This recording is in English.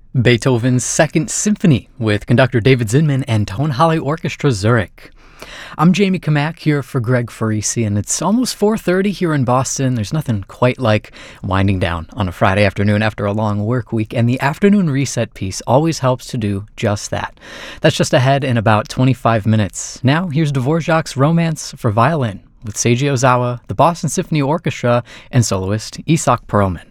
Beethoven's Second Symphony with conductor David Zinman and Tonhalle Orchestra Zurich. I'm Jamie Kamak here for Greg Farisi, and it's almost 4:30 here in Boston. There's nothing quite like winding down on a Friday afternoon after a long work week, and the afternoon reset piece always helps to do just that. That's just ahead in about 25 minutes. Now, here's Dvorak's Romance for violin with Seiji Ozawa, the Boston Symphony Orchestra, and soloist Isak Perlman.